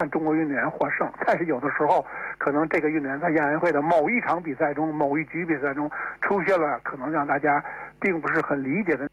中国运动员获胜，但是有的时候可能这个运动员在亚运会的某一场比赛中、某一局比赛中出现了可能让大家并不是很理解的